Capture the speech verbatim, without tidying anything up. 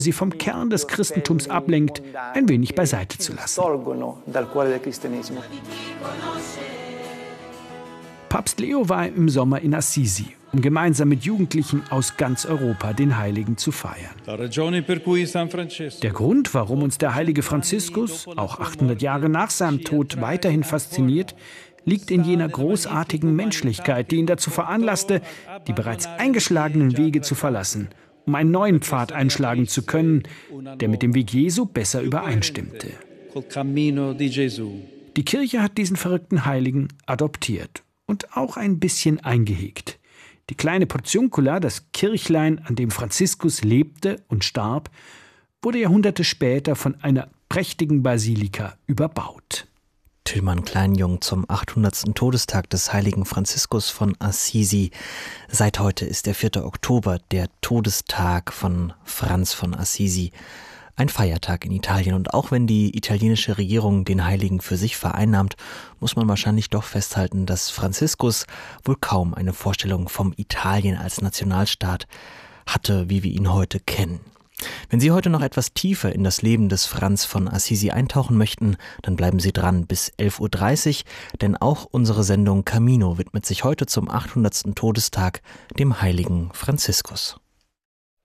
sie vom Kern des Christentums ablenkt, ein wenig beiseite zu lassen. Papst Leo war im Sommer in Assisi, um gemeinsam mit Jugendlichen aus ganz Europa den Heiligen zu feiern. Der Grund, warum uns der heilige Franziskus, auch achthundert Jahre nach seinem Tod, weiterhin fasziniert, liegt in jener großartigen Menschlichkeit, die ihn dazu veranlasste, die bereits eingeschlagenen Wege zu verlassen, um einen neuen Pfad einschlagen zu können, der mit dem Weg Jesu besser übereinstimmte. Die Kirche hat diesen verrückten Heiligen adoptiert und auch ein bisschen eingehegt. Die kleine Portiuncula, das Kirchlein, an dem Franziskus lebte und starb, wurde Jahrhunderte später von einer prächtigen Basilika überbaut. Tilman Kleinjung zum achthundertsten Todestag des heiligen Franziskus von Assisi. Seit heute ist der vierte Oktober, der Todestag von Franz von Assisi. Ein Feiertag in Italien, und auch wenn die italienische Regierung den Heiligen für sich vereinnahmt, muss man wahrscheinlich doch festhalten, dass Franziskus wohl kaum eine Vorstellung vom Italien als Nationalstaat hatte, wie wir ihn heute kennen. Wenn Sie heute noch etwas tiefer in das Leben des Franz von Assisi eintauchen möchten, dann bleiben Sie dran bis elf Uhr dreißig, denn auch unsere Sendung Camino widmet sich heute zum achthundertsten Todestag dem heiligen Franziskus.